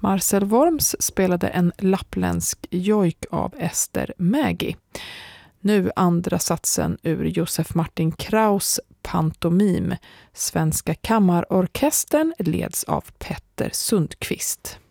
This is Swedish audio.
Marcel Worms spelade en lappländsk jojk av Ester Mägi. Nu andra satsen ur Josef Martin Kraus pantomim. Svenska kammarorkestern leds av Petter Sundqvist.